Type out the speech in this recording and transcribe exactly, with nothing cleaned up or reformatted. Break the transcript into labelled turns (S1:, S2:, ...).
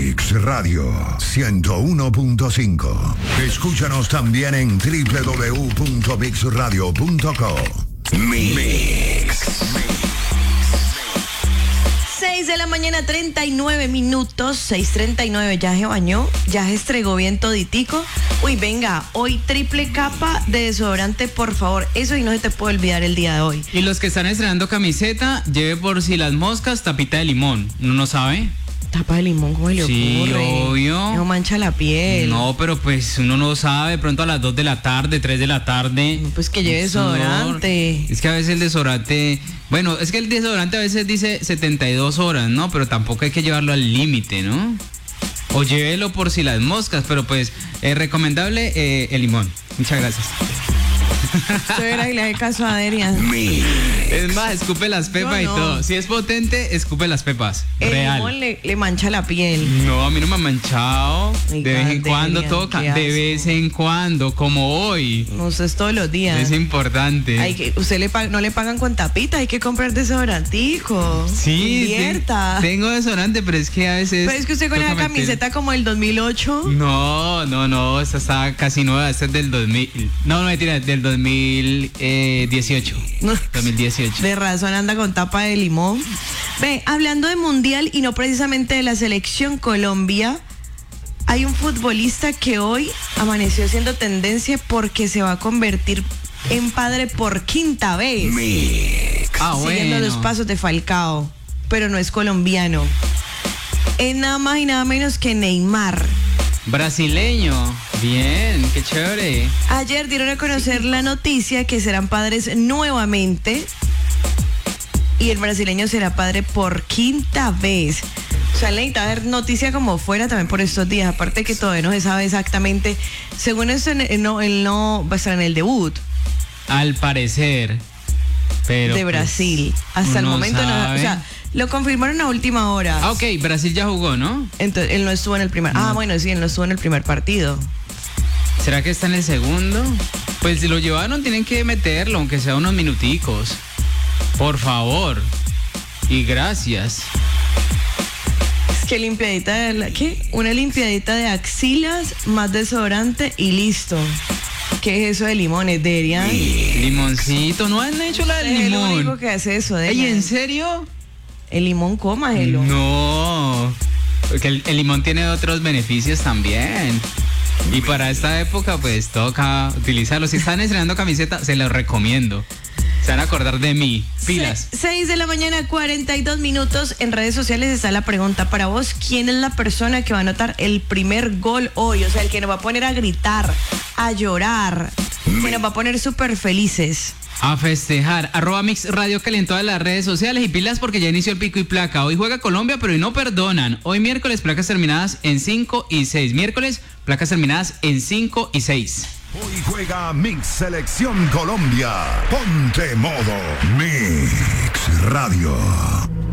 S1: Mix Radio ciento uno punto cinco. Escúchanos también en doble u doble u doble u punto mix radio punto co. Mix.
S2: seis de la mañana, treinta y nueve minutos, seis treinta y nueve, ya se bañó, ya se estregó bien toditico. Uy, venga, hoy triple capa de desodorante, por favor, eso y no se te puede olvidar el día de hoy.
S3: Y los que están estrenando camiseta, lleve por si las moscas, tapita de limón, ¿uno no sabe?
S2: Tapa de limón, ¿cómo le
S3: Sí,
S2: ocurre?
S3: obvio.
S2: No mancha la piel.
S3: No, pero pues uno no sabe, pronto a las dos de la tarde, tres de la tarde.
S2: No, pues que lleve desodorante.
S3: Es que a veces el desodorante, bueno, es que el desodorante a veces dice setenta y dos horas, ¿no? Pero tampoco hay que llevarlo al límite, ¿no? O llévelo por si las moscas, pero pues es recomendable eh, el limón. Muchas gracias.
S2: Suegra, y le hace caso a Adrián.
S3: Es más, escupe las pepas
S2: No,
S3: y
S2: no.
S3: todo. Si es potente, escupe las pepas.
S2: El
S3: Real.
S2: limón le, le mancha la piel.
S3: No, a mí no me ha manchado.
S2: Ay,
S3: De vez en
S2: Adrián,
S3: cuando
S2: qué
S3: toca.
S2: asco.
S3: De vez en cuando, como hoy.
S2: No sé, es todos los días.
S3: Es importante.
S2: Hay que, usted le pag- no le pagan con tapita, hay que comprar desodorantico.
S3: Sí,
S2: Invierta.
S3: te- tengo desodorante, pero es que a veces.
S2: Pero es que usted con
S3: toca
S2: esa
S3: meter-
S2: camiseta como el dos mil ocho.
S3: No, no, no, esta está casi nueva, esta es del dos mil. No, no, mentira, del dos mil dieciocho.
S2: No.
S3: dos mil dieciocho.
S2: De razón anda con tapa de limón. Ve, hablando de mundial y no precisamente de la selección Colombia, hay un futbolista que hoy amaneció siendo tendencia porque se va a convertir en padre por quinta vez.
S1: Mix.
S3: Ah,
S2: Siguiendo
S3: bueno.
S2: los pasos de Falcao, pero no es colombiano. Es nada más y nada menos que Neymar.
S3: Brasileño. Bien, qué chévere.
S2: Ayer dieron a conocer la noticia que serán padres nuevamente y el brasileño será padre por quinta vez. O sea, necesita ver noticia como fuera también por estos días. Aparte que todavía no se sabe exactamente. Según eso, él no, él no va a estar en el debut
S3: Al parecer. Pero
S2: de
S3: pues,
S2: Brasil. Hasta el
S3: uno
S2: momento no. O
S3: sabe.
S2: sea, lo confirmaron a última hora.
S3: Ah, ok, Brasil ya jugó, ¿no?
S2: Entonces, él no estuvo en el primer. Ah, bueno, sí, él no estuvo en el primer partido.
S3: ¿Será que está en el segundo? Pues si lo llevaron, tienen que meterlo, aunque sea unos minuticos. Por favor. Y gracias.
S2: Es que limpiadita de la, ¿qué? Una limpiadita de axilas, más desodorante y listo. ¿Qué es eso de limones, Derian?
S3: Limoncito, ¿no han hecho la del
S2: Es el único
S3: limón?
S2: que hace eso,
S3: Ey,
S2: Derian.
S3: ¿en serio?
S2: El limón, cómaselo.
S3: No. Porque el, el limón tiene otros beneficios también. Y para esta época, pues toca utilizarlo. Si están estrenando camiseta, se los recomiendo. Se van a acordar de mí. Pilas.
S2: Se- seis de la mañana, cuarenta y dos minutos. En redes sociales está la pregunta para vos: ¿quién es la persona que va a anotar el primer gol hoy? O sea, el que nos va a poner a gritar, a llorar, que nos va a poner súper felices.
S3: A festejar. Arroba Mix Radio Cali en todas las redes sociales. Y pilas porque ya inició el pico y placa. Hoy juega Colombia, pero hoy no perdonan. Hoy miércoles, placas terminadas en cinco y seis. Miércoles, placas terminadas en cinco y seis.
S1: Hoy juega Mix Selección Colombia. Ponte modo Mix Radio.